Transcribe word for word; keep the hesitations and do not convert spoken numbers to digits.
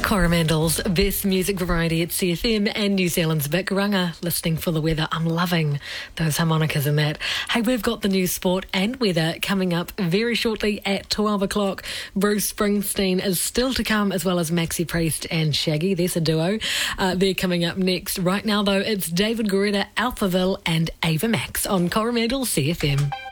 Coromandel's best music variety at C F M and New Zealand's Vic Runga. Listening for the weather. I'm loving those harmonicas in that. Hey, we've got the news, sport and weather coming up very shortly at twelve o'clock. Bruce Springsteen is still to come, as well as Maxi Priest and Shaggy. There's a duo. Uh, they're coming up next. Right now, though, it's David Guetta, Alphaville and Ava Max on Coromandel C F M.